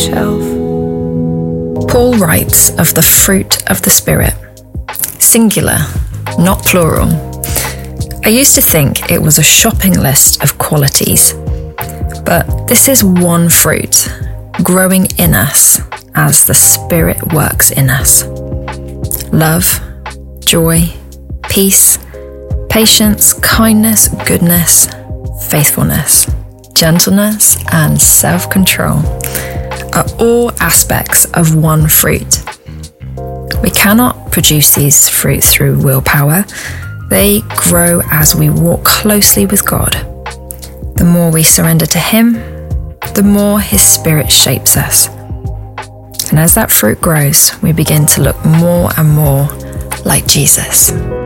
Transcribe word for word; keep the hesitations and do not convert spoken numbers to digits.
bookshelf. Paul writes of the fruit of the Spirit, singular, not plural. I used to think it was a shopping list of qualities, but this is one fruit growing in us as the Spirit works in us. Love, joy, peace, patience, kindness, goodness, faithfulness, gentleness, and self-control are all aspects of one fruit. We cannot produce these fruit through willpower. They grow as we walk closely with God. The more we surrender to Him, the more His Spirit shapes us. And as that fruit grows, we begin to look more and more like Jesus.